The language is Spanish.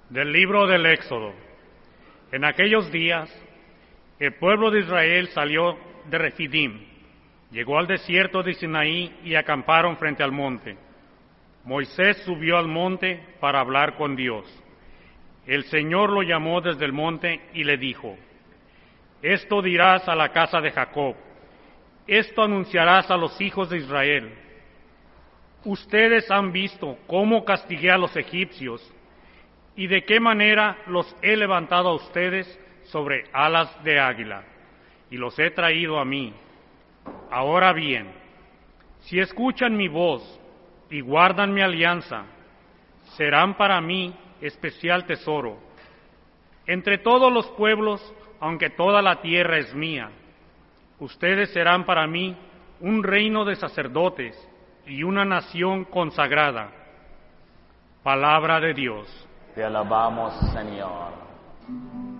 Del libro del Éxodo. En aquellos días, el pueblo de Israel salió de Refidim, llegó al desierto de Sinaí y acamparon frente al monte. Moisés subió al monte para hablar con Dios. El Señor lo llamó desde el monte y le dijo: Esto dirás a la casa de Jacob, esto anunciarás a los hijos de Israel. Ustedes han visto cómo castigué a los egipcios y de qué manera los he levantado a ustedes sobre alas de águila y los he traído a mí. Ahora bien, si escuchan mi voz y guardan mi alianza, serán para mí especial tesoro. Entre todos los pueblos, aunque toda la tierra es mía, ustedes serán para mí un reino de sacerdotes y una nación consagrada. Palabra de Dios. Te alabamos, Señor.